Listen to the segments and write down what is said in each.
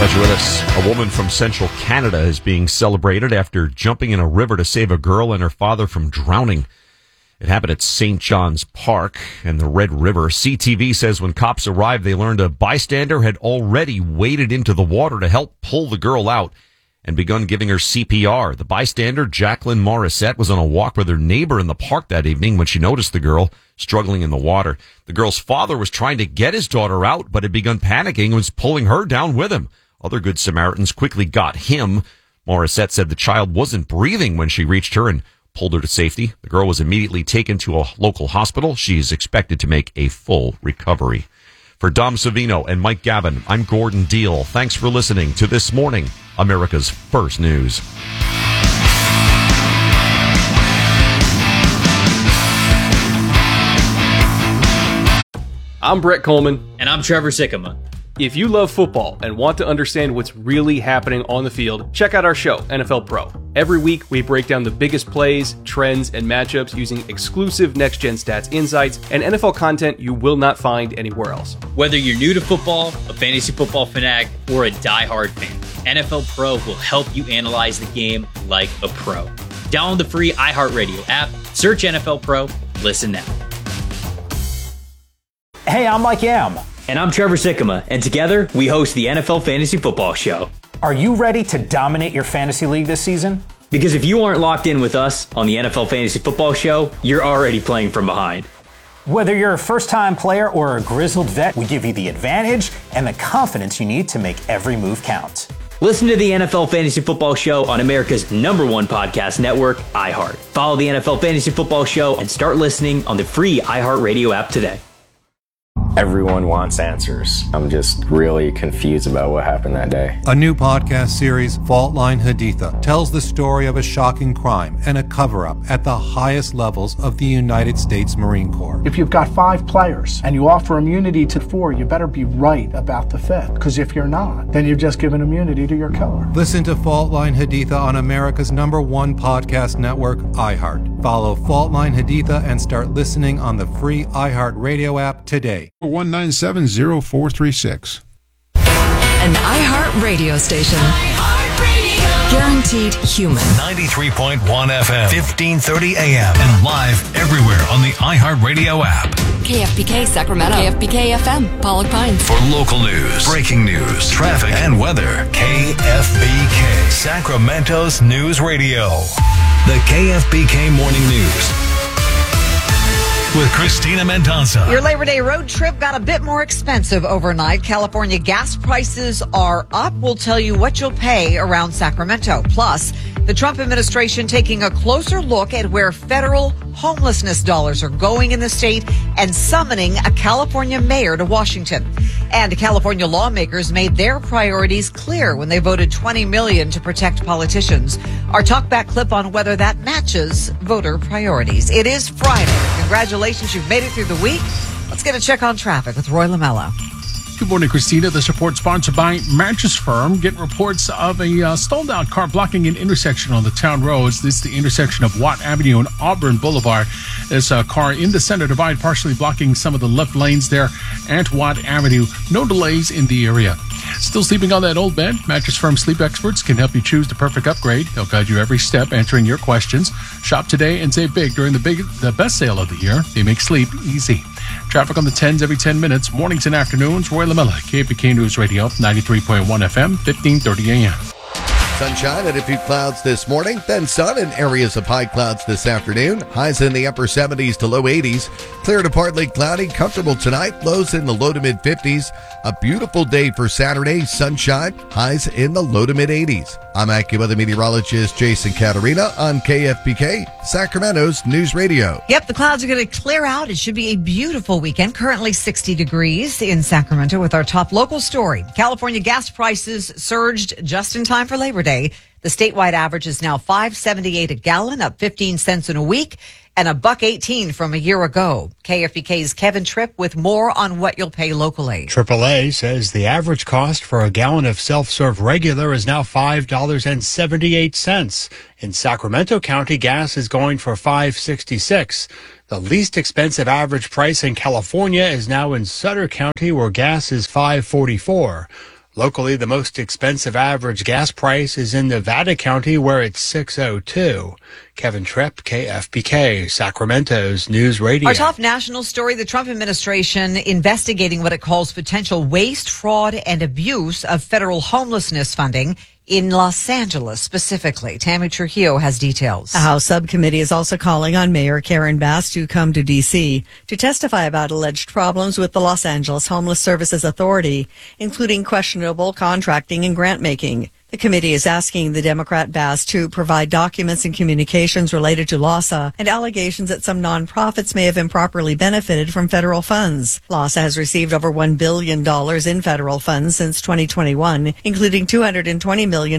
Glad you're with us. A woman from central Canada is being celebrated after jumping in a river to save a girl and her father from drowning. It happened at St. John's Park and the Red River. CTV says when cops arrived, they learned a bystander had already waded into the water to help pull the girl out and begun giving her CPR. The bystander, Jacqueline Morissette, was on a walk with her neighbor in the park that evening when she noticed the girl struggling in the water. The girl's father was trying to get his daughter out, but had begun panicking and was pulling her down with him. Other Good Samaritans quickly got him. Morissette said the child wasn't breathing when she reached her and pulled her to safety. The girl was immediately taken to a local hospital. She is expected to make a full recovery. For Dom Savino and Mike Gavin, I'm Gordon Deal. Thanks for listening to This Morning, America's First News. I'm Brett Coleman. And I'm Trevor Sikkema. If you love football and want to understand what's really happening on the field, check out our show, NFL Pro. Every week, we break down the biggest plays, trends, and matchups using exclusive next-gen stats insights and NFL content you will not find anywhere else. Whether you're new to football, a fantasy football fanatic, or a diehard fan, NFL Pro will help you analyze the game like a pro. Download the free iHeartRadio app, search NFL Pro, listen now. Hey, I'm Mike Yam. And I'm Trevor Sikkema, and together we host the NFL Fantasy Football Show. Are you ready to dominate your fantasy league this season? Because if you aren't locked in with us on the NFL Fantasy Football Show, you're already playing from behind. Whether you're a first-time player or a grizzled vet, we give you the advantage and the confidence you need to make every move count. Listen to the NFL Fantasy Football Show on America's #1 podcast network, iHeart. Follow the NFL Fantasy Football Show and start listening on the free iHeartRadio app today. Everyone wants answers. I'm just really confused about what happened that day. A new podcast series, Fault Line Haditha, tells the story of a shocking crime and a cover-up at the highest levels of the United States Marine Corps. If you've got 5 players and you offer immunity to 4, you better be right about the 5th. Because if you're not, then you've just given immunity to your killer. Listen to Fault Line Haditha on America's #1 podcast network, iHeart. Follow Fault Line Haditha and start listening on the free iHeartRadio app today. 1970436. An iHeart radio station. Guaranteed human. 93.1 FM, 1530 AM, and live everywhere on the iHeartRadio app. KFBK Sacramento. KFBK FM, Pollock Pines. For local news, breaking news, traffic, and weather, KFBK, Sacramento's News Radio. The KFBK Morning News with Christina Mendoza. Your Labor Day road trip got a bit more expensive overnight. California gas prices are up. We'll tell you what you'll pay around Sacramento. Plus, the Trump administration taking a closer look at where federal homelessness dollars are going in the state and summoning a California mayor to Washington. And California lawmakers made their priorities clear when they voted $20 million to protect politicians. Our talkback clip on whether that matches voter priorities. It is Friday. Congratulations, you've made it through the week. Let's get a check on traffic with Roy Lamello. Good morning, Christina. This report sponsored by Mattress Firm. Get reports of a stalled out car blocking an intersection on the town roads. This is the intersection of Watt Avenue and Auburn Boulevard. There's a car in the center divide partially blocking some of the left lanes there at Watt Avenue. No delays in the area. Still sleeping on that old bed? Mattress Firm sleep experts can help you choose the perfect upgrade. They'll guide you every step, answering your questions. Shop today and save big during the best sale of the year. They make sleep easy. Traffic on the 10s every 10 minutes, mornings and afternoons. Roy Lamella, KFBK News Radio, 93.1 FM, 1530 AM. Sunshine and a few clouds this morning, then sun and areas of high clouds this afternoon. Highs in the upper 70s to low 80s. Clear to partly cloudy, comfortable tonight. Lows in the low to mid 50s. A beautiful day for Saturday. Sunshine, highs in the low to mid 80s. I'm AccuWeather meteorologist Jason Caterina on KFBK, Sacramento's News Radio. Yep, the clouds are going to clear out. It should be a beautiful weekend. Currently 60 degrees in Sacramento with our top local story. California gas prices surged just in time for Labor Day. The statewide average is now $5.78 a gallon, up 15 cents in a week, and $1.18 from a year ago. KFBK's Kevin Tripp with more on what you'll pay locally. AAA says the average cost for a gallon of self-serve regular is now $5.78. In Sacramento County, gas is going for $5.66. The least expensive average price in California is now in Sutter County, where gas is $5.44. Locally, the most expensive average gas price is in Nevada County, where it's $6.02. Kevin Tripp, KFBK, Sacramento's News Radio. Our top national story, the Trump administration investigating what it calls potential waste, fraud, and abuse of federal homelessness funding in Los Angeles specifically. Tammy Trujillo has details. A House subcommittee is also calling on Mayor Karen Bass to come to D.C. to testify about alleged problems with the Los Angeles Homeless Services Authority, including questionable contracting and grant making. The committee is asking the Democrat Bass to provide documents and communications related to LAHSA and allegations that some nonprofits may have improperly benefited from federal funds. LAHSA has received over $1 billion in federal funds since 2021, including $220 million in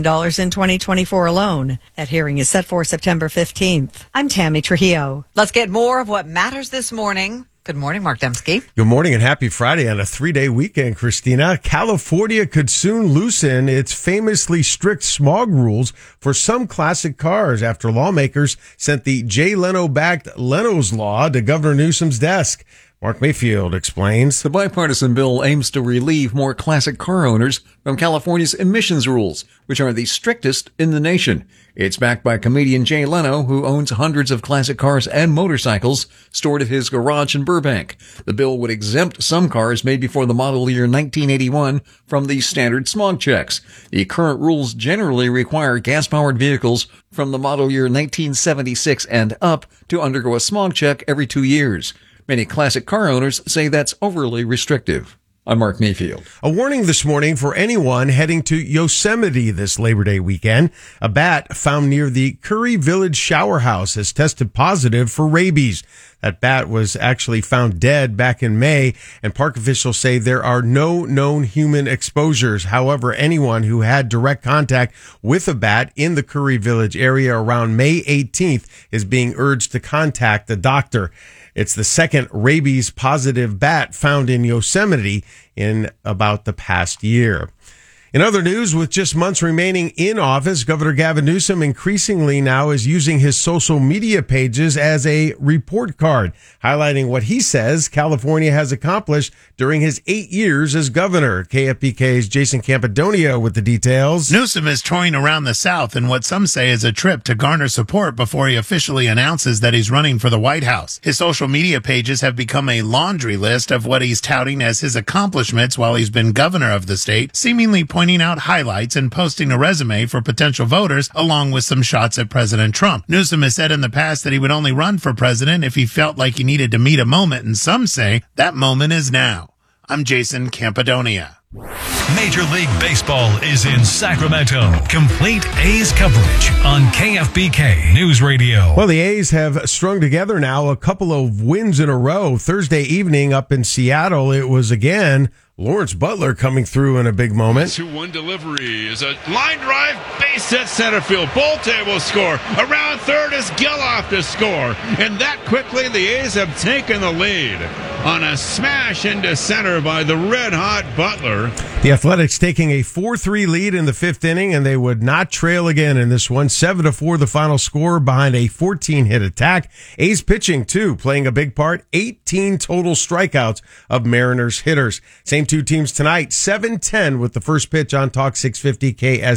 2024 alone. That hearing is set for September 15th. I'm Tammy Trujillo. Let's get more of what matters this morning. Good morning, Mark Dembski. Good morning and happy Friday on a 3-day weekend, Christina. California could soon loosen its famously strict smog rules for some classic cars after lawmakers sent the Jay Leno-backed Leno's Law to Governor Newsom's desk. Mark Mayfield explains. The bipartisan bill aims to relieve more classic car owners from California's emissions rules, which are the strictest in the nation. It's backed by comedian Jay Leno, who owns hundreds of classic cars and motorcycles stored at his garage in Burbank. The bill would exempt some cars made before the model year 1981 from the standard smog checks. The current rules generally require gas-powered vehicles from the model year 1976 and up to undergo a smog check every 2 years. Many classic car owners say that's overly restrictive. I'm Mark Mayfield. A warning this morning for anyone heading to Yosemite this Labor Day weekend. A bat found near the Curry Village shower house has tested positive for rabies. That bat was actually found dead back in May, and park officials say there are no known human exposures. However, anyone who had direct contact with a bat in the Curry Village area around May 18th is being urged to contact the doctor. It's the second rabies positive bat found in Yosemite in about the past year. In other news, with just months remaining in office, Governor Gavin Newsom increasingly now is using his social media pages as a report card, highlighting what he says California has accomplished during his 8 years as governor. KFBK's Jason Campidonia with the details. Newsom is touring around the South in what some say is a trip to garner support before he officially announces that he's running for the White House. His social media pages have become a laundry list of what he's touting as his accomplishments while he's been governor of the state, seemingly pointing out highlights and posting a resume for potential voters, along with some shots at President Trump. Newsom has said in the past that he would only run for president if he felt like he needed to meet a moment, and some say that moment is now. I'm Jason Campidonia. Major League Baseball is in Sacramento. Complete A's coverage on KFBK News Radio. Well, the A's have strung together now a couple of wins in a row. Thursday evening up in Seattle, it was again Lawrence Butler coming through in a big moment. 2-1 delivery is a line drive, base hit center field. Bolte will score. Around third is Geloff to score. And that quickly the A's have taken the lead on a smash into center by the red-hot Butler. The Athletics taking a 4-3 lead in the fifth inning, and they would not trail again in this one. 7-4 the final score behind a 14-hit attack. A's pitching, too, playing a big part. 18 total strikeouts of Mariners hitters. Same two teams tonight, 7-10 with the first pitch on Talk 650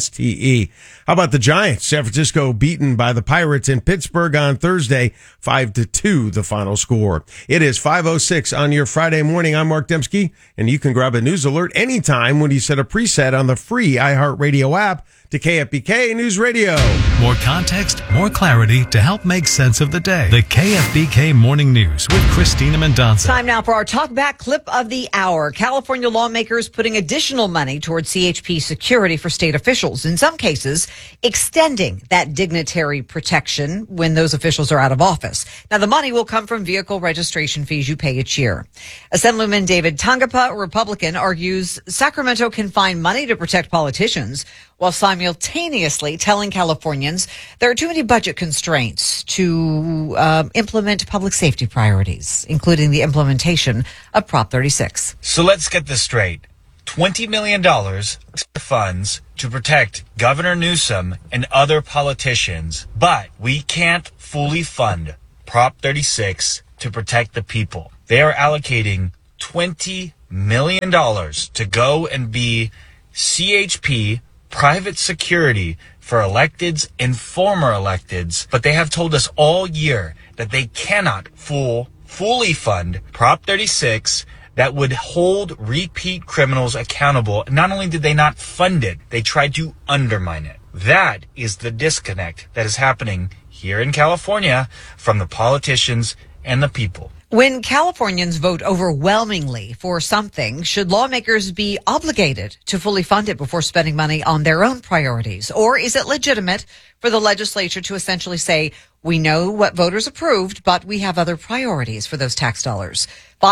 KSTE. How about the Giants? San Francisco beaten by the Pirates in Pittsburgh on Thursday, 5-2 the final score. It is 5:06 on your Friday morning. I'm Mark Dembski, and you can grab a news alert anytime when you set a preset on the free iHeartRadio app to KFBK News Radio. More context, more clarity to help make sense of the day. The KFBK Morning News with Christina Mendonça. Time now for our Talk Back clip of the hour. California lawmakers putting additional money towards CHP security for state officials. In some cases, extending that dignitary protection when those officials are out of office. Now, the money will come from vehicle registration fees you pay each year. Assemblyman David Tangapa, a Republican, argues Sacramento can find money to protect politicians while simultaneously telling Californians there are too many budget constraints to implement public safety priorities, including the implementation of Prop 36. So let's get this straight. $20 million funds to protect Governor Newsom and other politicians, but we can't fully fund Prop 36 to protect the people. They are allocating $20 million to go and be CHP, private security for electeds and former electeds, but they have told us all year that they cannot fully fund Prop 36 that would hold repeat criminals accountable. Not only did they not fund it, they tried to undermine it. That is the disconnect that is happening here in California from the politicians and the people. When Californians vote overwhelmingly for something, should lawmakers be obligated to fully fund it before spending money on their own priorities? Or is it legitimate for the legislature to essentially say, we know what voters approved, but we have other priorities for those tax dollars?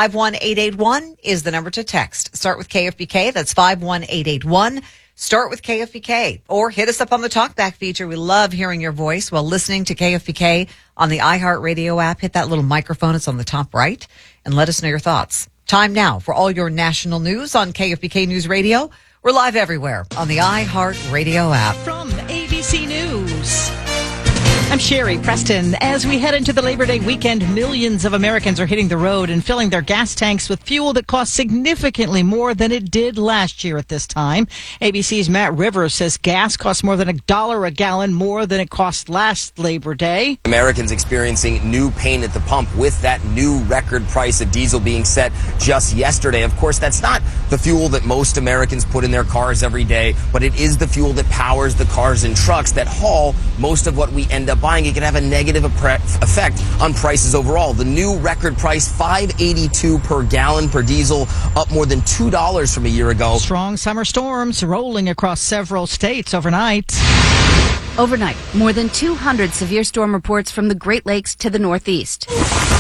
51881 is the number to text. Start with KFBK. That's 51881. Start with KFBK, or hit us up on the TalkBack feature. We love hearing your voice while listening to KFBK on the iHeartRadio app. Hit that little microphone. It's on the top right, and let us know your thoughts. Time now for all your national news on KFBK News Radio. We're live everywhere on the iHeartRadio app. From ABC News, I'm Sherry Preston. As we head into the Labor Day weekend, millions of Americans are hitting the road and filling their gas tanks with fuel that costs significantly more than it did last year at this time. ABC's Matt Rivers says gas costs more than $1 a gallon more than it cost last Labor Day. Americans experiencing new pain at the pump with that new record price of diesel being set just yesterday. Of course, that's not the fuel that most Americans put in their cars every day, but it is the fuel that powers the cars and trucks that haul most of what we end up buying. It can have a negative effect on prices overall. The new record price, $5.82 per gallon per diesel, up more than $2 from a year ago. Strong summer storms rolling across several states overnight. Overnight, more than 200 severe storm reports from the Great Lakes to the Northeast.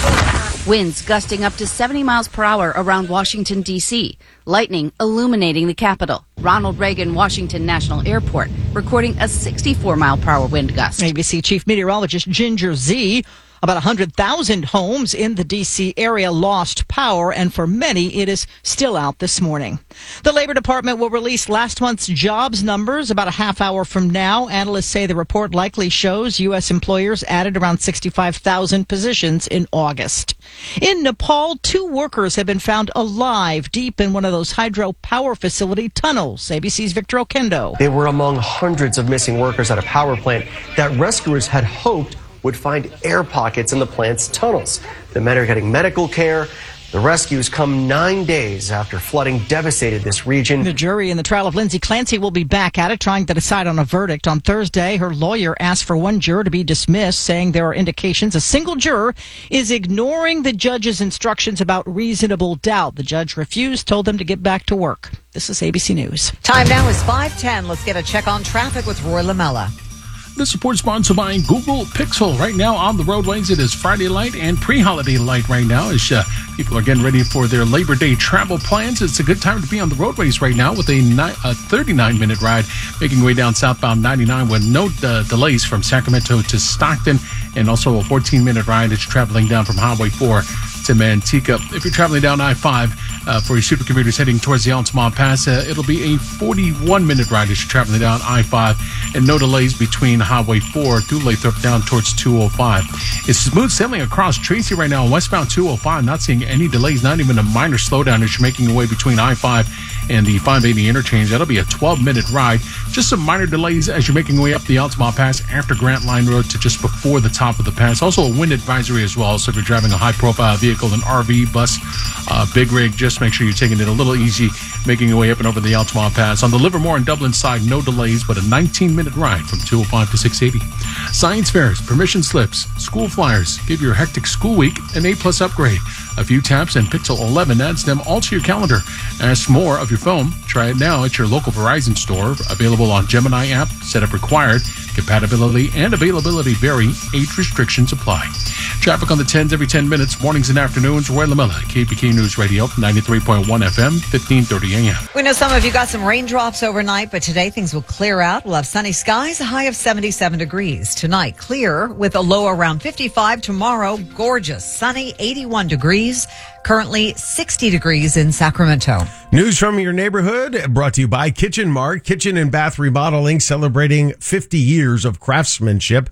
Winds gusting up to 70 miles per hour around Washington, D.C. Lightning illuminating the capital. Ronald Reagan Washington National Airport recording a 64-mile-per-hour wind gust. ABC Chief Meteorologist Ginger Z. About 100,000 homes in the D.C. area lost power, and for many, it is still out this morning. The Labor Department will release last month's jobs numbers about a half hour from now. Analysts say the report likely shows U.S. employers added around 65,000 positions in August. In Nepal, 2 workers have been found alive deep in one of those hydropower facility tunnels. ABC's Victor Okendo. They were among hundreds of missing workers at a power plant that rescuers had hoped would find air pockets in the plant's tunnels. The men are getting medical care. The rescues come 9 days after flooding devastated this region. The jury in the trial of Lindsay Clancy will be back at it, trying to decide on a verdict. On Thursday, her lawyer asked for one juror to be dismissed, saying there are indications a single juror is ignoring the judge's instructions about reasonable doubt. The judge refused, told them to get back to work. This is ABC News. Time now is 5:10. Let's get a check on traffic with Roy Lamella. This report is sponsored by Google Pixel. Right now on the roadways, it is Friday light and pre-holiday light right now as people are getting ready for their Labor Day travel plans. It's a good time to be on the roadways right now with a 39-minute ride making way down southbound 99 with no delays from Sacramento to Stockton, and also a 14-minute ride as you're traveling down from Highway 4 to Manteca. If you're traveling down I-5 for your super commuters heading towards the Altamont Pass, it'll be a 41-minute ride as you're traveling down I-5, and no delays between Highway 4 through Lathrop down towards 205. It's smooth sailing across Tracy right now, westbound 205, not seeing any delays, not even a minor slowdown as you're making your way between I-5 and the 580 interchange. That'll be a 12-minute ride. Just some minor delays as you're making your way up the Altamont Pass after Grant Line Road to just before the top of the pass. Also a wind advisory as well, so if you're driving a high-profile vehicle, an RV, bus, big rig, just make sure you're taking it a little easy, making your way up and over the Altamont Pass. On the Livermore and Dublin side, no delays, but a 19-minute ride from 205 to 680. Science fairs, permission slips, school flyers. Give your hectic school week an A+ upgrade. A few taps and Pixel 11 adds them all to your calendar. Ask more of your phone. Try it now at your local Verizon store. Available on Gemini app. Setup required. Compatibility and availability vary. Age restrictions apply. Traffic on the 10s every 10 minutes. Mornings and afternoons. Roy Lamella, KPK News Radio, 93.1 FM, 1530 AM. We know some of you got some raindrops overnight, but today things will clear out. We'll have sunny skies, a high of 77 degrees. Tonight, clear with a low around 55. Tomorrow, gorgeous, sunny, 81 degrees. Currently 60 degrees in Sacramento. News from your neighborhood brought to you by Kitchen Mart. Kitchen and bath remodeling celebrating 50 years of craftsmanship.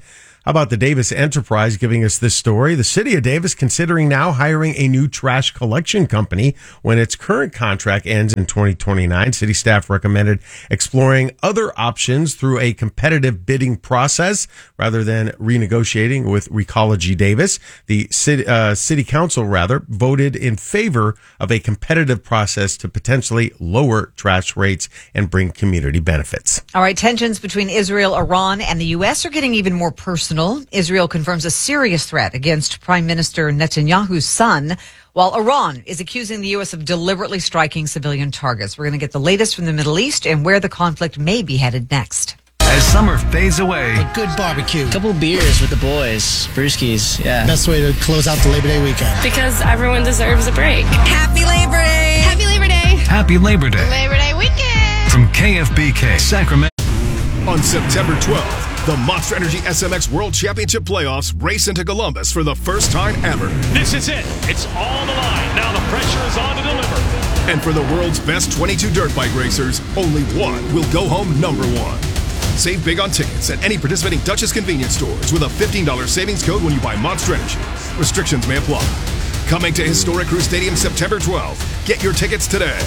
How about the Davis Enterprise giving us this story? The city of Davis considering now hiring a new trash collection company when its current contract ends in 2029. City staff recommended exploring other options through a competitive bidding process rather than renegotiating with Recology Davis. The city council voted in favor of a competitive process to potentially lower trash rates and bring community benefits. All right, tensions between Israel, Iran, and the U.S. are getting even more personal. Israel confirms a serious threat against Prime Minister Netanyahu's son, while Iran is accusing the U.S. of deliberately striking civilian targets. We're going to get the latest from the Middle East and where the conflict may be headed next. As summer fades away, a good barbecue, a couple beers with the boys, brewskis, yeah. Best way to close out the Labor Day weekend. Because everyone deserves a break. Happy Labor Day! Happy Labor Day! Happy Labor Day! Labor Day weekend! From KFBK Sacramento. On September 12th, the Monster Energy SMX World Championship Playoffs race into Columbus for the first time ever. This is it. It's on the line. Now the pressure is on to deliver. And for the world's best 22 dirt bike racers, only one will go home number one. Save big on tickets at any participating Dutchess convenience stores with a $15 savings code when you buy Monster Energy. Restrictions may apply. Coming to historic Crew Stadium September 12th. Get your tickets today.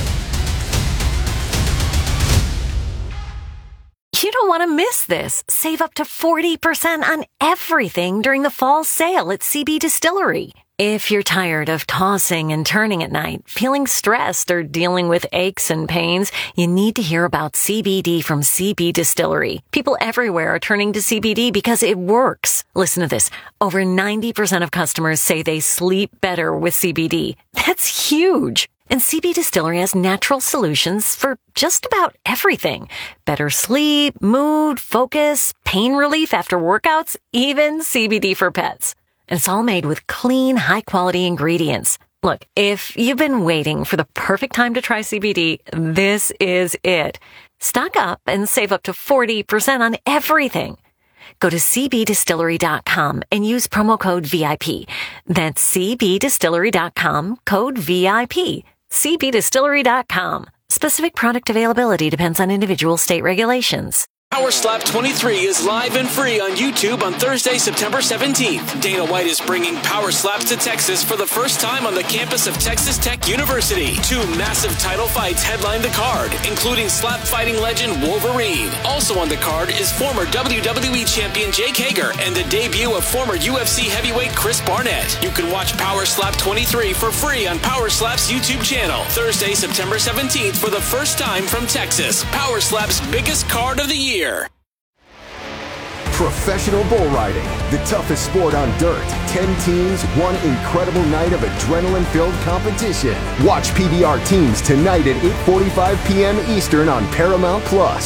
You don't want to miss this. Save up to 40% on everything during the fall sale at CB Distillery. If you're tired of tossing and turning at night, feeling stressed, or dealing with aches and pains, you need to hear about CBD from CB Distillery. People everywhere are turning to CBD because it works. Listen to this. Over 90% of customers say they sleep better with CBD. That's huge. And CB Distillery has natural solutions for just about everything. Better sleep, mood, focus, pain relief after workouts, even CBD for pets. And it's all made with clean, high-quality ingredients. Look, if you've been waiting for the perfect time to try CBD, this is it. Stock up and save up to 40% on everything. Go to cbdistillery.com and use promo code VIP. That's cbdistillery.com, code VIP. cbdistillery.com. Specific product availability depends on individual state regulations. Power Slap 23 is live and free on YouTube on Thursday, September 17th. Dana White is bringing Power Slaps to Texas for the first time on the campus of Texas Tech University. 2 massive title fights headline the card, including slap fighting legend Wolverine. Also on the card is former WWE champion Jake Hager and the debut of former UFC heavyweight Chris Barnett. You can watch Power Slap 23 for free on Power Slap's YouTube channel. Thursday, September 17th for the first time from Texas. Power Slap's biggest card of the year. Professional bull riding, the toughest sport on dirt. 10 teams, one incredible night of adrenaline-filled competition. Watch PBR teams tonight at 8:45 p.m. Eastern on Paramount+.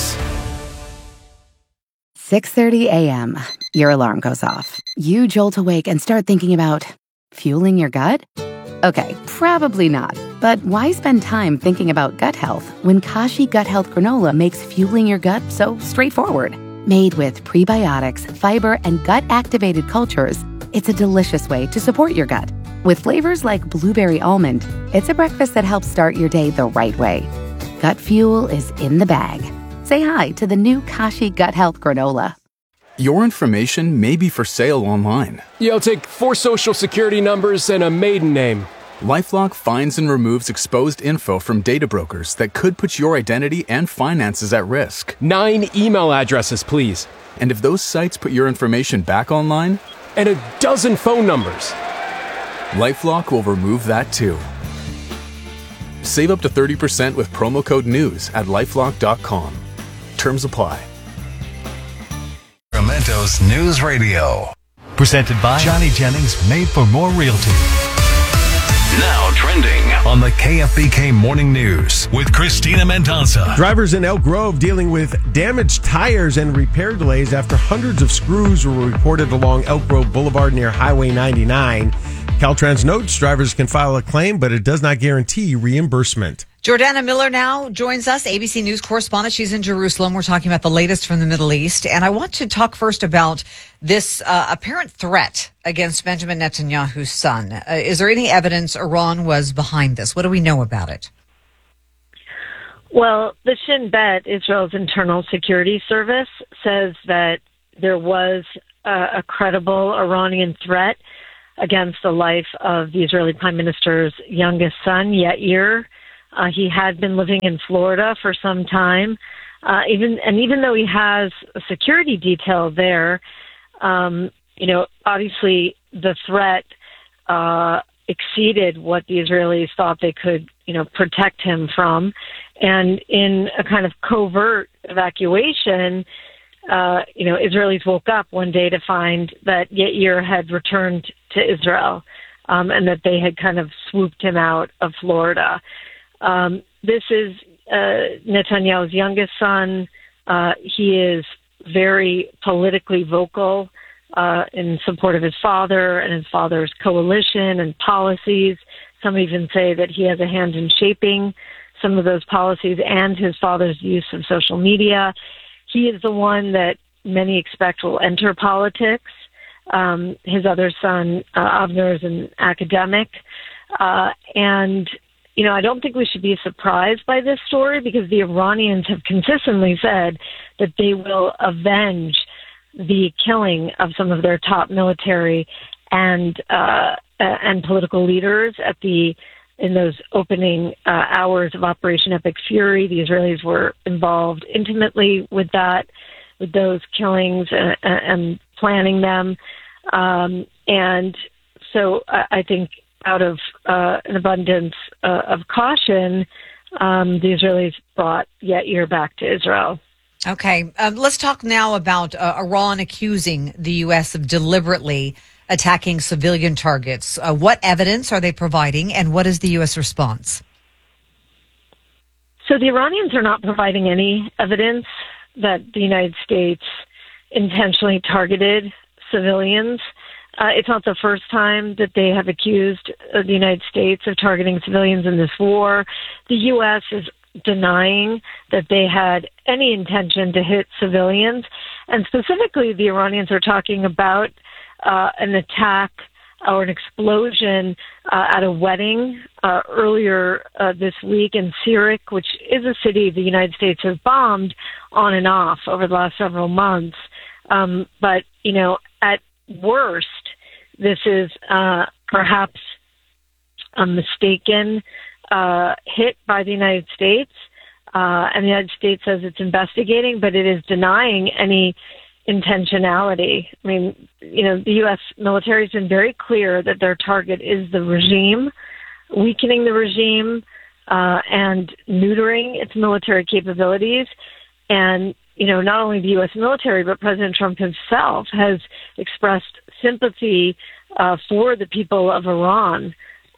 6:30 a.m. Your alarm goes off. You jolt awake and start thinking about fueling your gut? Okay, probably not. But why spend time thinking about gut health when Kashi Gut Health Granola makes fueling your gut so straightforward? Made with prebiotics, fiber, and gut-activated cultures, it's a delicious way to support your gut. With flavors like blueberry almond, it's a breakfast that helps start your day the right way. Gut fuel is in the bag. Say hi to the new Kashi Gut Health Granola. Your information may be for sale online. Yeah, I'll take 4 social security numbers and a maiden name. LifeLock finds and removes exposed info from data brokers that could put your identity and finances at risk. 9 email addresses, please. And if those sites put your information back online? And a dozen phone numbers. LifeLock will remove that too. Save up to 30% with promo code NEWS at LifeLock.com. Terms apply. Sacramento's News Radio. Presented by Johnny Jennings Made for More Realty. Now trending on the KFBK Morning News with Christina Mendonça. Drivers in Elk Grove dealing with damaged tires and repair delays after hundreds of screws were reported along Elk Grove Boulevard near Highway 99. Caltrans notes drivers can file a claim, but it does not guarantee reimbursement. Jordana Miller now joins us, ABC News correspondent. She's in Jerusalem. We're talking about the latest from the Middle East. And I want to talk first about this apparent threat against Benjamin Netanyahu's son. Is there any evidence Iran was behind this? What do we know about it? Well, the Shin Bet, Israel's internal security service, says that there was a credible Iranian threat against the life of the Israeli Prime Minister's youngest son, Yair. He had been living in Florida for some time. Even though he has a security detail there, obviously the threat exceeded what the Israelis thought they could, protect him from. And in a kind of covert evacuation, Israelis woke up one day to find that Yair had returned to Israel, and that they had kind of swooped him out of Florida. This is Netanyahu's youngest son. He is very politically vocal in support of his father and his father's coalition and policies. Some even say that he has a hand in shaping some of those policies and his father's use of social media. He is the one that many expect will enter politics. His other son, Avner, is an academic. I don't think we should be surprised by this story, because the Iranians have consistently said that they will avenge the killing of some of their top military and political leaders in those opening hours of Operation Epic Fury. The Israelis were involved intimately with those killings and planning them. And so I think out of an abundance of caution, the Israelis brought Yair back to Israel. Okay. Let's talk now about Iran accusing the U.S. of deliberately attacking civilian targets. What evidence are they providing, and what is the U.S. response? So the Iranians are not providing any evidence that the United States intentionally targeted civilians. It's not the first time that they have accused the United States of targeting civilians in this war. The U.S. is denying that they had any intention to hit civilians. And specifically, the Iranians are talking about an attack or an explosion at a wedding earlier this week in Sirik, which is a city the United States has bombed on and off over the last several months. But, at worst, this is perhaps a mistaken hit by the United States. And the United States says it's investigating, but it is denying any intentionality. I mean, the U.S. military has been very clear that their target is the regime, weakening the regime and neutering its military capabilities. And, not only the U.S. military, but President Trump himself has expressed sympathy for the people of Iran.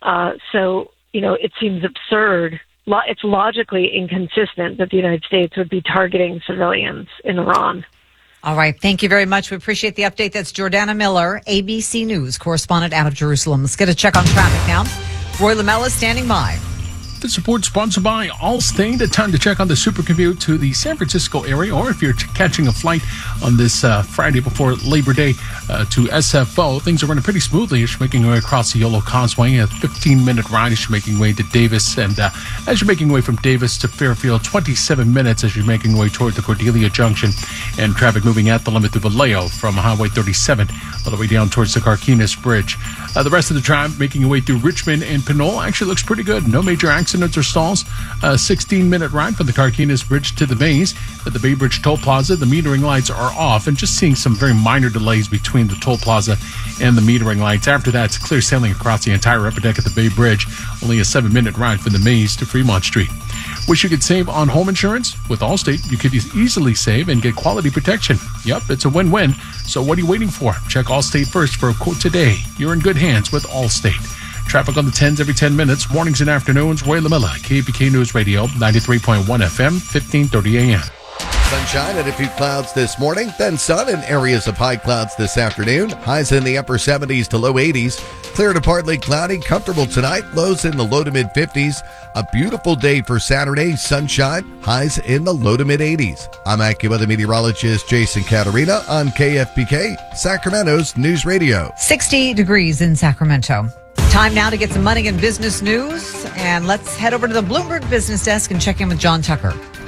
So, it seems absurd. It's logically inconsistent that the United States would be targeting civilians in Iran. All right. Thank you very much. We appreciate the update. That's Jordana Miller, ABC News correspondent out of Jerusalem. Let's get a check on traffic now. Roy Lamella standing by. This report sponsored by Allstate. A time to check on the super commute to the San Francisco area, or if you're catching a flight on this Friday before Labor Day to SFO, things are running pretty smoothly as you're making your way across the Yolo Causeway. A 15-minute ride as you're making your way to Davis, and as you're making your way from Davis to Fairfield, 27 minutes as you're making your way toward the Cordelia Junction, and traffic moving at the limit through Vallejo from Highway 37 all the way down towards the Carquinez Bridge. The rest of the drive making your way through Richmond and Pinole actually looks pretty good. No major accidents or stalls. 16-minute ride from the Carquinez Bridge to the Bays. At the Bay Bridge Toll Plaza, the metering lights are off, and just seeing some very minor delays between the toll plaza and the metering lights. After that, it's clear sailing across the entire upper deck of the Bay Bridge. Only a 7-minute ride from the Maze to Fremont Street. Wish you could save on home insurance? With Allstate, you could easily save and get quality protection. Yep, it's a win-win. So what are you waiting for? Check Allstate first for a quote today. You're in good hands with Allstate. Traffic on the 10s every 10 minutes, mornings and afternoons. Roy Lamella, KPK News Radio, 93.1 FM, 1530 AM. Sunshine and a few clouds this morning, then sun and areas of high clouds this afternoon. Highs in the upper 70s to low 80s. Clear to partly cloudy, comfortable tonight. Lows in the low to mid 50s. A beautiful day for Saturday, sunshine. Highs in the low to mid 80s. I'm AccuWeather meteorologist Jason Caterina on KFBK, Sacramento's News Radio. 60 degrees in Sacramento. Time now to get some money and business news. And let's head over to the Bloomberg Business Desk and check in with John Tucker.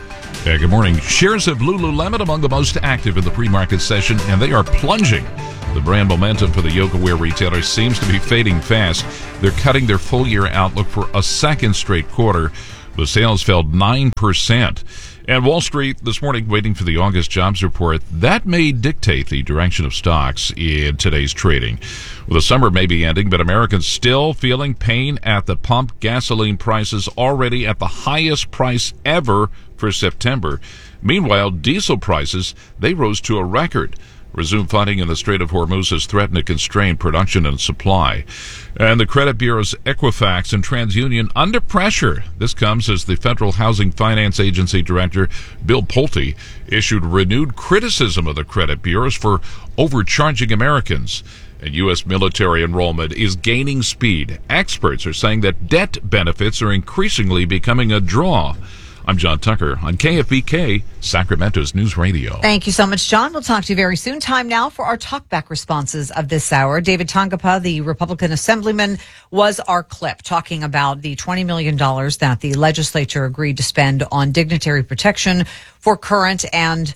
Good morning. Shares of Lululemon among the most active in the pre-market session, and they are plunging. The brand momentum for the yoga wear retailer seems to be fading fast. They're cutting their full-year outlook for a second straight quarter. The sales fell 9%. And Wall Street this morning waiting for the August jobs report. That may dictate the direction of stocks in today's trading. Well, the summer may be ending, but Americans still feeling pain at the pump. Gasoline prices already at the highest price ever for September. Meanwhile, diesel prices, they rose to a record. Resume fighting in the Strait of Hormuz has threatened to constrain production and supply. And the credit bureaus Equifax and TransUnion under pressure. This comes as the Federal Housing Finance Agency Director, Bill Pulte, issued renewed criticism of the credit bureaus for overcharging Americans. And U.S. military enrollment is gaining speed. Experts are saying that debt benefits are increasingly becoming a draw. I'm John Tucker on KFBK, Sacramento's News Radio. Thank you so much, John. We'll talk to you very soon. Time now for our talkback responses of this hour. David Tongapa, the Republican assemblyman, was our clip talking about the $20 million that the legislature agreed to spend on dignitary protection for current and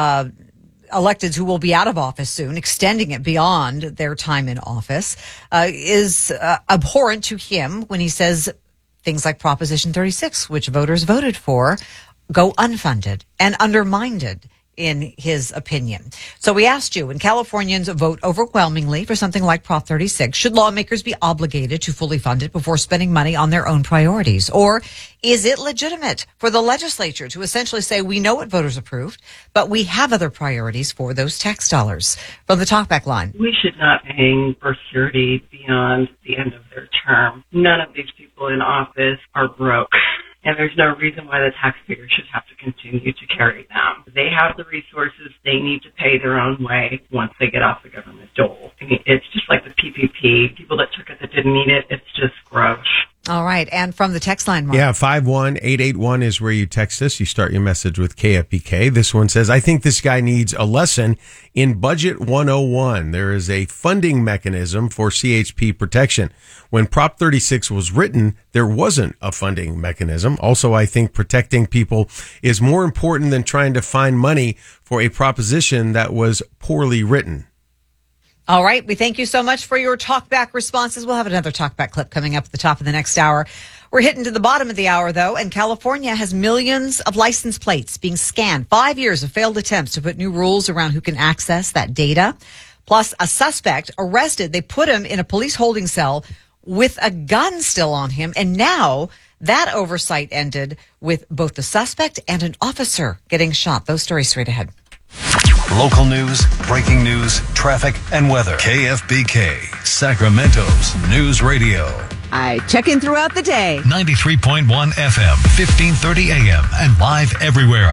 electeds who will be out of office soon, extending it beyond their time in office, is abhorrent to him when he says things like Proposition 36, which voters voted for, go unfunded and undermined in his opinion. So we asked you, when Californians vote overwhelmingly for something like Prop 36, should lawmakers be obligated to fully fund it before spending money on their own priorities? Or is it legitimate for the legislature to essentially say, we know what voters approved, but we have other priorities for those tax dollars? From the talkback line. We should not be paying for security beyond the end of their term. None of these people in office are broke. And there's no reason why the taxpayer should have to continue to carry them. They have the resources. They need to pay their own way once they get off the government dole. I mean, it's just like the PPP. People that took it that didn't need it, it's just gross. All right. And from the text line, Mark. Yeah, 51881 is where you text us. You start your message with KFBK. This one says, I think this guy needs a lesson in Budget 101. There is a funding mechanism for CHP protection. When Prop 36 was written, there wasn't a funding mechanism. Also, I think protecting people is more important than trying to find money for a proposition that was poorly written. All right. We thank you so much for your talkback responses. We'll have another talkback clip coming up at the top of the next hour. We're hitting to the bottom of the hour, though, and California has millions of license plates being scanned. 5 years of failed attempts to put new rules around who can access that data. Plus, a suspect arrested. They put him in a police holding cell with a gun still on him. And now that oversight ended with both the suspect and an officer getting shot. Those stories straight ahead. Local news, breaking news, traffic, and weather. KFBK, Sacramento's News Radio. I check in throughout the day. 93.1 FM, 1530 AM, and live everywhere.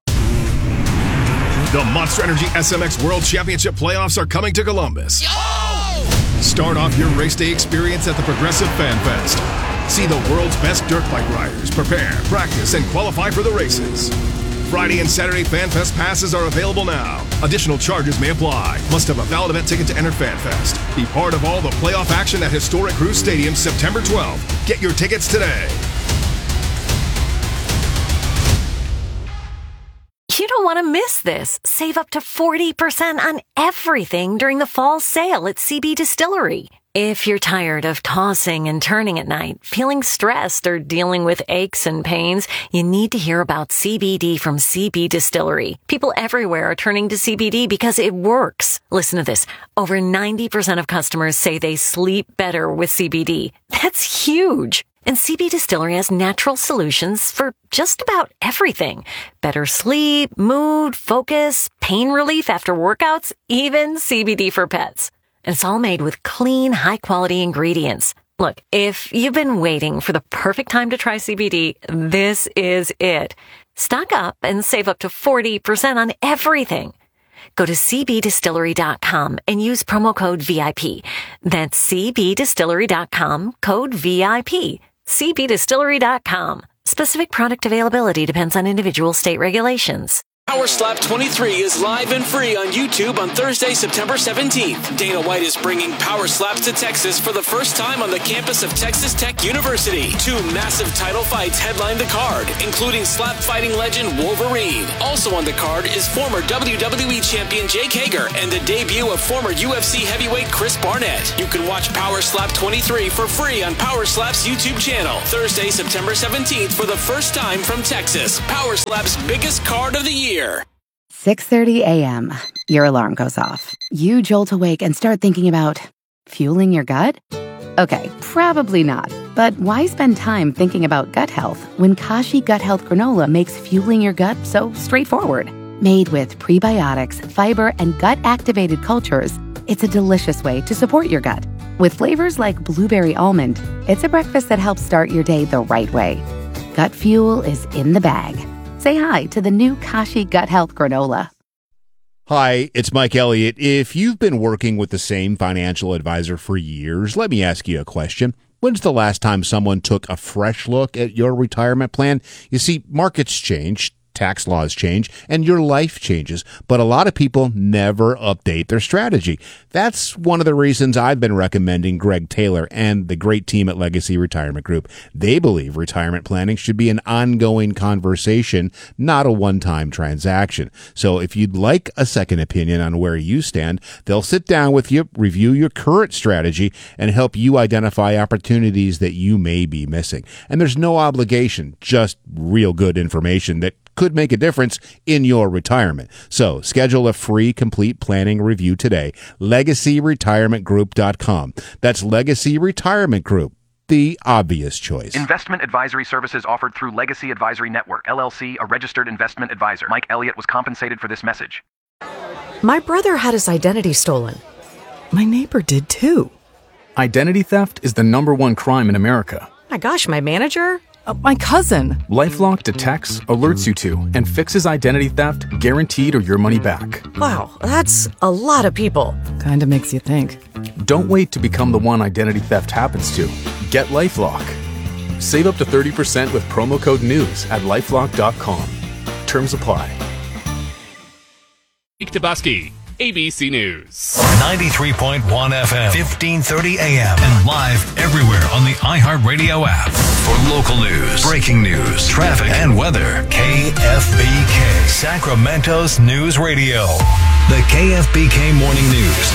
The Monster Energy SMX World Championship playoffs are coming to Columbus. Start off your race day experience at the Progressive Fan Fest. See the world's best dirt bike riders prepare, practice, and qualify for the races. Friday and Saturday Fan Fest passes are available now. Additional charges may apply. Must have a valid event ticket to enter Fan Fest. Be part of all the playoff action at historic Cruz Stadium September 12th. Get your tickets today. You don't want to miss this. Save up to 40% on everything during the fall sale at CB Distillery. If you're tired of tossing and turning at night, feeling stressed, or dealing with aches and pains, you need to hear about CBD from CB Distillery. People everywhere are turning to CBD because it works. Listen to this. Over 90% of customers say they sleep better with CBD. That's huge. And CB Distillery has natural solutions for just about everything. Better sleep, mood, focus, pain relief after workouts, even CBD for pets. And it's all made with clean, high-quality ingredients. Look, if you've been waiting for the perfect time to try CBD, this is it. Stock up and save up to 40% on everything. Go to cbdistillery.com and use promo code VIP. That's cbdistillery.com, code VIP. cbdistillery.com. Specific product availability depends on individual state regulations. Power Slap 23 is live and free on YouTube on Thursday, September 17th. Dana White is bringing Power Slaps to Texas for the first time on the campus of Texas Tech University. 2 massive title fights headline the card, including slap fighting legend Wolverine. Also on the card is former WWE champion Jake Hager and the debut of former UFC heavyweight Chris Barnett. You can watch Power Slap 23 for free on Power Slap's YouTube channel. Thursday, September 17th for the first time from Texas. Power Slap's biggest card of the year. 6:30 a.m. Your alarm goes off. You jolt awake and start thinking about fueling your gut? Okay, probably not. But why spend time thinking about gut health when Kashi Gut Health Granola makes fueling your gut so straightforward? Made with prebiotics, fiber, and gut-activated cultures, it's a delicious way to support your gut. With flavors like blueberry almond, it's a breakfast that helps start your day the right way. Gut fuel is in the bag. Say hi to the new Kashi Gut Health Granola. Hi, it's Mike Elliott. If you've been working with the same financial advisor for years, let me ask you a question. When's the last time someone took a fresh look at your retirement plan? You see, markets change, tax laws change, and your life changes, but a lot of people never update their strategy. That's one of the reasons I've been recommending Greg Taylor and the great team at Legacy Retirement Group. They believe retirement planning should be an ongoing conversation, not a one-time transaction. So if you'd like a second opinion on where you stand, they'll sit down with you, review your current strategy, and help you identify opportunities that you may be missing. And there's no obligation, just real good information that could make a difference in your retirement. So schedule a free complete planning review today. LegacyRetirementGroup.com. That's Legacy Retirement Group, the obvious choice. Investment advisory services offered through Legacy Advisory Network, LLC, a registered investment advisor. Mike Elliott was compensated for this message. My brother had his identity stolen. My neighbor did too. Identity theft is the #1 crime in America. My gosh, my manager? My cousin. LifeLock detects, alerts you to, and fixes identity theft, guaranteed or your money back. Wow, that's a lot of people. Kinda makes you think. Don't wait to become the one identity theft happens to. Get LifeLock. Save up to 30% with promo code NEWS at LifeLock.com. Terms apply. Nick Tabaski, ABC News. 93.1 FM, 1530 AM, and live everywhere on the iHeartRadio app. For local news, breaking news, traffic, and weather, KFBK, Sacramento's News Radio. The KFBK Morning News.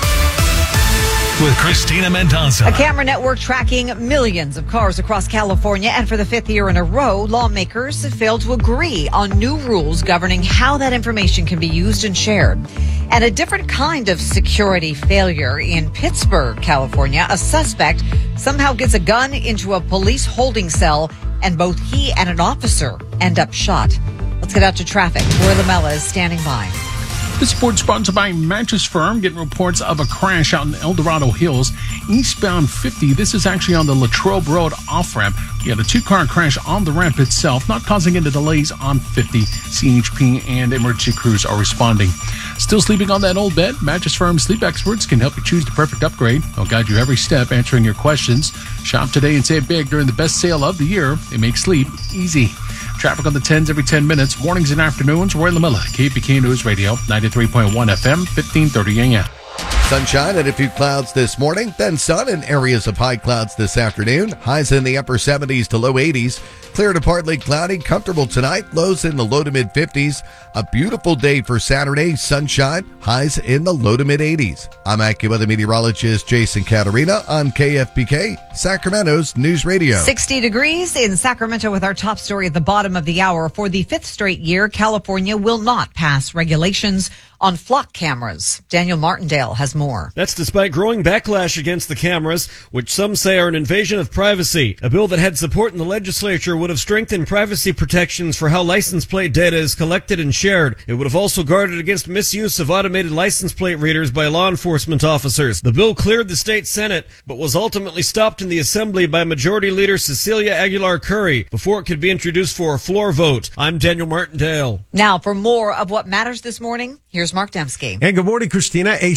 With Christina Mendoza. A camera network tracking millions of cars across California, and for the 5th year in a row, lawmakers have failed to agree on new rules governing how that information can be used and shared. And a different kind of security failure in Pittsburgh, California. A suspect somehow gets a gun into a police holding cell, and both he and an officer end up shot. Let's get out to traffic. Roy Lamella is standing by. This report sponsored by Mattress Firm. Getting reports of a crash out in El Dorado Hills, eastbound 50. This is actually on the Latrobe Road off-ramp. You had a 2-car crash on the ramp itself, not causing any delays on 50. CHP and emergency crews are responding. Still sleeping on that old bed? Mattress Firm sleep experts can help you choose the perfect upgrade. They'll guide you every step, answering your questions. Shop today and save big during the best sale of the year. They make sleep easy. Traffic on the 10s every 10 minutes, mornings and afternoons. Roy Lamella, KFBK News Radio, 93.1 FM, 1530 AM. Sunshine and a few clouds this morning, then sun and areas of high clouds this afternoon. Highs in the upper 70s to low 80s. Clear to partly cloudy, comfortable tonight. Lows in the low to mid 50s. A beautiful day for Saturday. Sunshine, highs in the low to mid 80s. I'm AccuWeather meteorologist Jason Caterina on KFBK, Sacramento's News Radio. 60 degrees in Sacramento with our top story at the bottom of the hour. For the 5th straight year, California will not pass regulations on flock cameras. Daniel Martindale has more. That's despite growing backlash against the cameras, which some say are an invasion of privacy. A bill that had support in the legislature would have strengthened privacy protections for how license plate data is collected and shared. It would have also guarded against misuse of automated license plate readers by law enforcement officers. The bill cleared the state Senate, but was ultimately stopped in the Assembly by Majority Leader Cecilia Aguilar Curry before it could be introduced for a floor vote. I'm Daniel Martindale. Now, for more of what matters this morning, here's Mark Dembski. And good morning, Christina. A suspect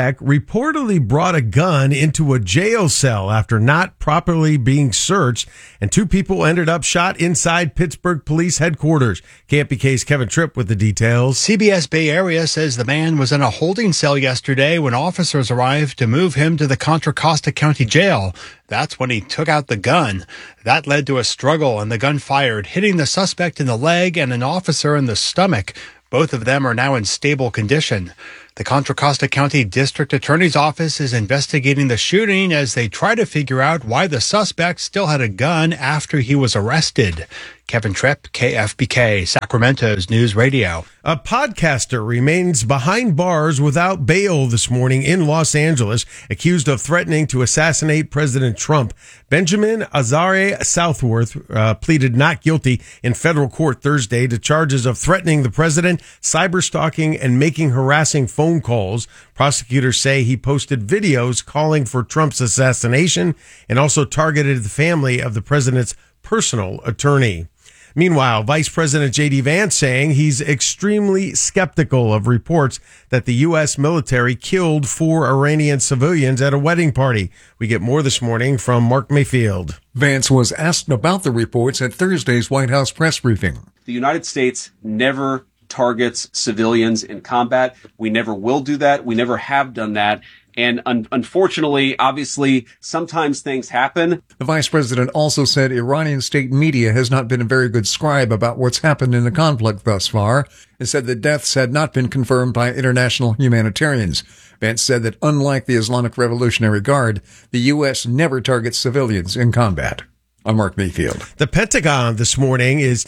suspect reportedly brought a gun into a jail cell after not properly being searched, and 2 people ended up shot inside Pittsburgh Police Headquarters. KFBK's Kevin Tripp with the details. CBS Bay Area says the man was in a holding cell yesterday when officers arrived to move him to the Contra Costa County Jail. That's when he took out the gun. That led to a struggle, and the gun fired, hitting the suspect in the leg and an officer in the stomach. Both of them are now in stable condition. The Contra Costa County District Attorney's Office is investigating the shooting as they try to figure out why the suspect still had a gun after he was arrested. Kevin Tripp, KFBK, Sacramento's News Radio. A podcaster remains behind bars without bail this morning in Los Angeles, accused of threatening to assassinate President Trump. Benjamin Azare Southworth pleaded not guilty in federal court Thursday to charges of threatening the president, cyberstalking, and making harassing phone calls. Prosecutors say he posted videos calling for Trump's assassination and also targeted the family of the president's personal attorney. Meanwhile, Vice President J.D. Vance saying he's extremely skeptical of reports that the U.S. military killed 4 Iranian civilians at a wedding party. We get more this morning from Mark Mayfield. Vance was asked about the reports at Thursday's White House press briefing. The United States never targets civilians in combat. We never will do that. We never have done that. And unfortunately, obviously, sometimes things happen. The vice president also said Iranian state media has not been a very good scribe about what's happened in the conflict thus far, and said the deaths had not been confirmed by international humanitarians. Vance said that unlike the Islamic Revolutionary Guard, the U.S. never targets civilians in combat. I'm Mark Mayfield. The Pentagon this morning is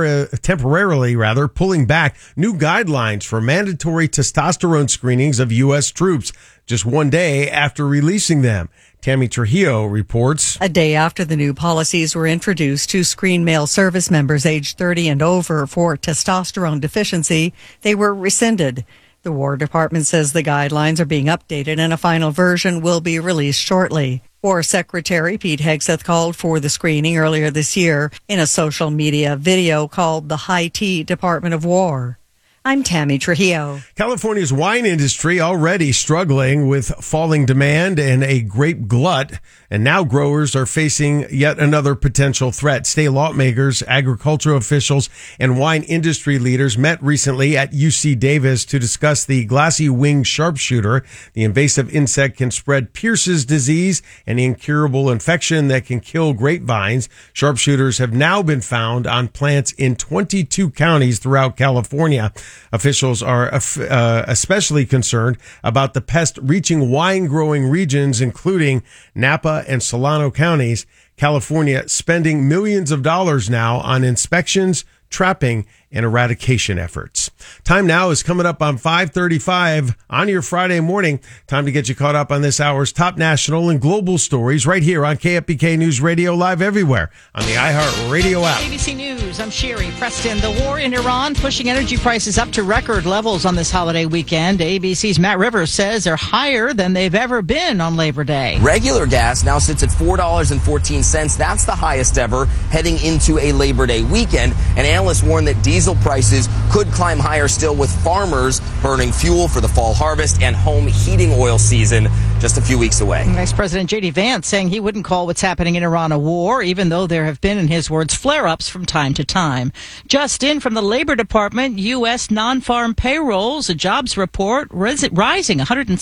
temporarily pulling back new guidelines for mandatory testosterone screenings of U.S. troops just one day after releasing them. Tammy Trujillo reports. A day after the new policies were introduced to screen male service members aged 30 and over for testosterone deficiency, they were rescinded. The War Department says the guidelines are being updated and a final version will be released shortly. War Secretary Pete Hegseth called for the screening earlier this year in a social media video called the High Tea Department of War. I'm Tammy Trujillo. California's wine industry already struggling with falling demand and a grape glut, and now growers are facing yet another potential threat. State lawmakers, agricultural officials, and wine industry leaders met recently at UC Davis to discuss the glassy-winged sharpshooter. The invasive insect can spread Pierce's disease, an incurable infection that can kill grapevines. Sharpshooters have now been found on plants in 22 counties throughout California. Officials are especially concerned about the pest reaching wine-growing regions, including Napa and Solano counties. California spending millions of dollars now on inspections, trapping, and eradication efforts. Time now is coming up on 5:35 on your Friday morning. Time to get you caught up on this hour's top national and global stories right here on KFBK News Radio, live everywhere on the iHeart Radio app. ABC News, I'm Sherry Preston. The war in Iran pushing energy prices up to record levels on this holiday weekend. ABC's Matt Rivers says they're higher than they've ever been on Labor Day. Regular gas now sits at $4.14. That's the highest ever heading into a Labor Day weekend. And analysts warn that diesel prices could climb higher still, with farmers burning fuel for the fall harvest and home heating oil season just a few weeks away. Vice President J.D. Vance saying he wouldn't call what's happening in Iran a war, even though there have been, in his words, flare-ups from time to time. Just in from the Labor Department, U.S. non-farm payrolls, a jobs report rising.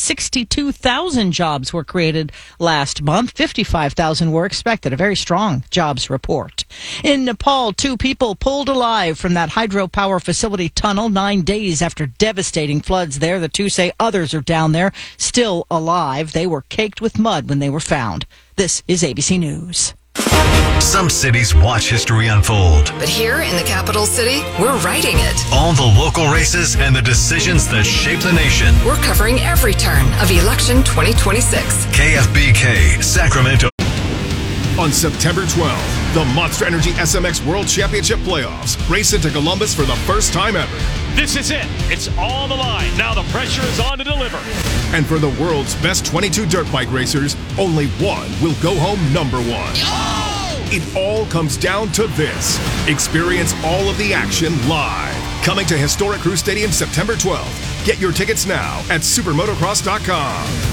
162,000 jobs were created last month. 55,000 were expected. A very strong jobs report. In Nepal, 2 people pulled alive from that hydropower facility tunnel 9 days after devastating floods there. The 2 say others are down there still alive. They were caked with mud when they were found. This is ABC News. Some cities watch history unfold. But here in the capital city, we're writing it. All the local races and the decisions that shape the nation. We're covering every turn of election 2026. KFBK, Sacramento. On September 12th, the Monster Energy SMX World Championship Playoffs race into Columbus for the first time ever. This is it. It's on the line. Now the pressure is on to deliver. And for the world's best 22 dirt bike racers, only one will go home number 1. It all comes down to this. Experience all of the action live. Coming to historic Crew Stadium September 12th. Get your tickets now at supermotocross.com.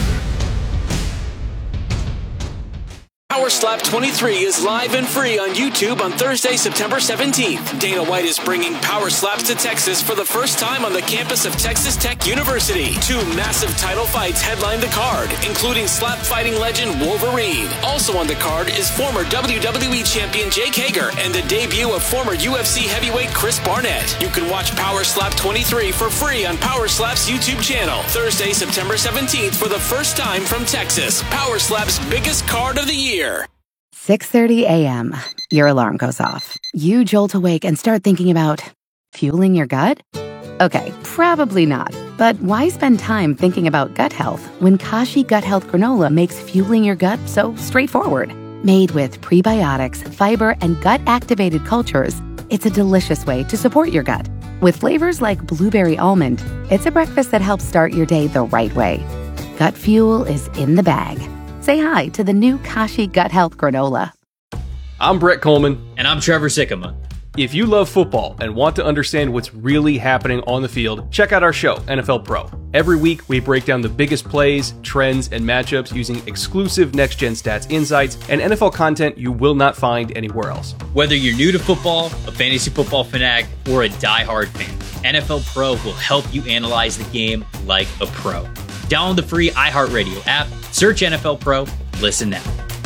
Power Slap 23 is live and free on YouTube on Thursday, September 17th. Dana White is bringing Power Slaps to Texas for the first time on the campus of Texas Tech University. 2 massive title fights headline the card, including slap fighting legend Wolverine. Also on the card is former WWE champion Jake Hager and the debut of former UFC heavyweight Chris Barnett. You can watch Power Slap 23 for free on Power Slap's YouTube channel. Thursday, September 17th for the first time from Texas. Power Slap's biggest card of the year. 6:30 a.m. Your alarm goes off. You jolt awake and start thinking about fueling your gut? Okay, probably not. But why spend time thinking about gut health when Kashi Gut Health Granola makes fueling your gut so straightforward? Made with prebiotics, fiber, and gut-activated cultures, it's a delicious way to support your gut. With flavors like blueberry almond, it's a breakfast that helps start your day the right way. Gut fuel is in the bag. Say hi to the new Kashi Gut Health Granola. I'm Brett Coleman. And I'm Trevor Sikkema. If you love football and want to understand what's really happening on the field, check out our show, NFL Pro. Every week, we break down the biggest plays, trends, and matchups using exclusive next-gen stats insights and NFL content you will not find anywhere else. Whether you're new to football, a fantasy football fanatic, or a diehard fan, NFL Pro will help you analyze the game like a pro. Download the free iHeartRadio app, search NFL Pro, listen now.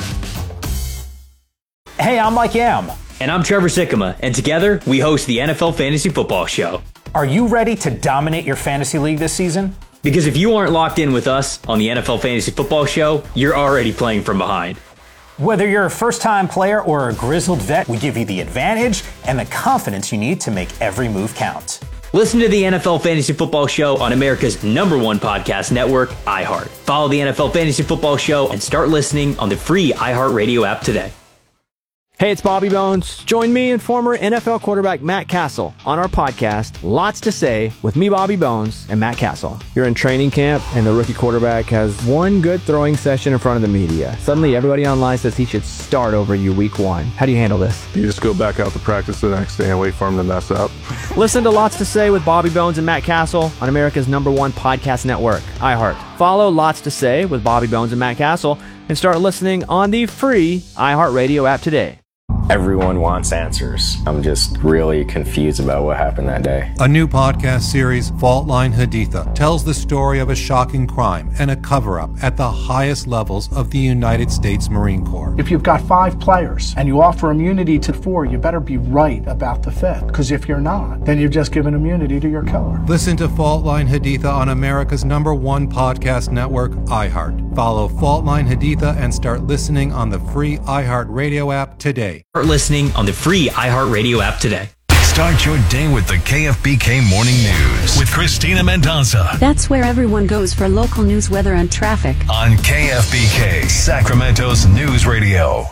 Hey, I'm Mike Yam. And I'm Trevor Sikkema, and together we host the NFL Fantasy Football Show. Are you ready to dominate your fantasy league this season? Because if you aren't locked in with us on the NFL Fantasy Football Show, you're already playing from behind. Whether you're a first-time player or a grizzled vet, we give you the advantage and the confidence you need to make every move count. Listen to the NFL Fantasy Football Show on America's #1 podcast network, iHeart. Follow the NFL Fantasy Football Show and start listening on the free iHeartRadio app today. Hey, it's Bobby Bones. Join me and former NFL quarterback Matt Castle on our podcast, Lots to Say, with me, Bobby Bones, and Matt Castle. You're in training camp, and the rookie quarterback has one good throwing session in front of the media. Suddenly, everybody online says he should start over you week 1. How do you handle this? You just go back out to practice the next day and wait for him to mess up. Listen to Lots to Say with Bobby Bones and Matt Castle on America's #1 podcast network, iHeart. Follow Lots to Say with Bobby Bones and Matt Castle and start listening on the free iHeartRadio app today. Everyone wants answers. I'm just really confused about what happened that day. A new podcast series, Fault Line Haditha, tells the story of a shocking crime and a cover-up at the highest levels of the United States Marine Corps. If you've got 5 players and you offer immunity to 4, you better be right about the 5th. Because if you're not, then you've just given immunity to your killer. Listen to Fault Line Haditha on America's #1 podcast network, iHeart. Follow Fault Line Haditha and start listening on the free iHeartRadio app today. Start listening on the free iHeartRadio app today. Start your day with the KFBK Morning News with Christina Mendoza That's where everyone goes for local news, weather, and traffic. on KFBK, Sacramento's news radio.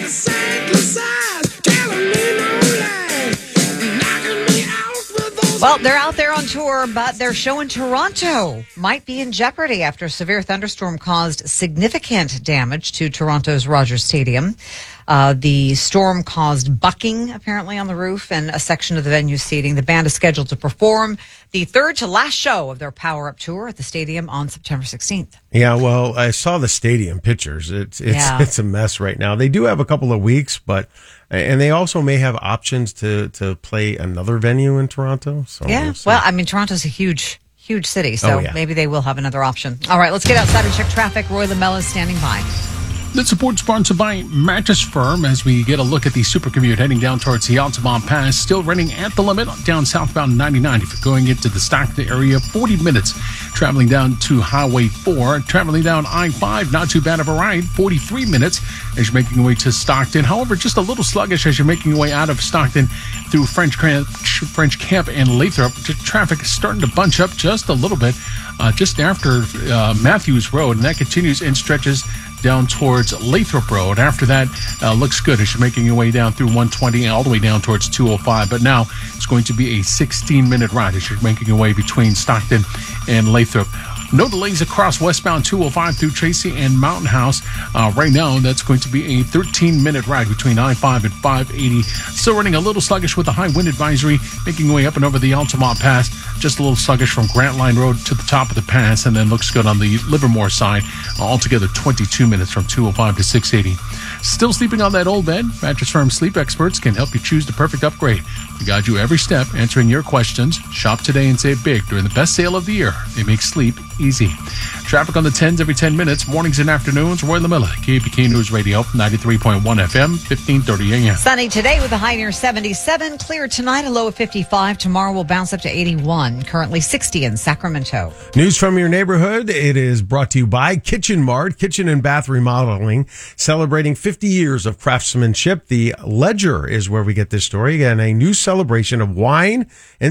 Well, they're out there on tour, but their show in Toronto might be in jeopardy after a severe thunderstorm caused significant damage to Toronto's Rogers Stadium. The storm caused bucking, apparently, on the roof and a section of the venue seating. The band is scheduled to perform the third to last show of their Power Up tour at the stadium on September 16th. Yeah, well, I saw the stadium pictures. It's a mess right now. They do have a couple of weeks, and they also may have options to play another venue in Toronto. So yeah, well, I mean, Toronto's a huge city, so yeah. maybe they will have another option. All right, let's get outside and check traffic. Roy Lamella is standing by. The support sponsored by Mattress Firm as we get a look at the super commute heading down towards the Altamont Pass. Still running at the limit down southbound 99. If you're going into the Stockton area, 40 minutes. Traveling down to Highway 4. Traveling down I-5, not too bad of a ride. 43 minutes as you're making your way to Stockton. However, just a little sluggish as you're making your way out of Stockton through French Camp and Lathrop. Traffic is starting to bunch up just a little bit just after Matthews Road, and that continues in stretches down towards Lathrop Road. After that, looks good as you're making your way down through 120 and all the way down towards 205. But now it's going to be a 16-minute ride as you're making your way between Stockton and Lathrop. No delays across westbound 205 through Tracy and Mountain House. Right now, that's going to be a 13-minute ride between I-5 and 580. Still running a little sluggish with a high wind advisory, making way up and over the Altamont Pass. Just a little sluggish from Grant Line Road to the top of the pass, and then looks good on the Livermore side. Altogether, 22 minutes from 205 to 680. Still sleeping on that old bed? Mattress Firm Sleep Experts can help you choose the perfect upgrade. We guide you every step, answering your questions. Shop today and save big during the best sale of the year. They make sleep easy. Traffic on the 10s every 10 minutes, mornings and afternoons. Roy LaMilla, KPK News Radio, 93.1 FM, 1530 AM. Sunny today with a high near 77. Clear tonight, a low of 55. Tomorrow will bounce up to 81. Currently 60 in Sacramento. News from your neighborhood. It is brought to you by Kitchen Mart, kitchen and bath remodeling, celebrating 50 years of craftsmanship. The Ledger is where we get this story, and a new celebration of wine and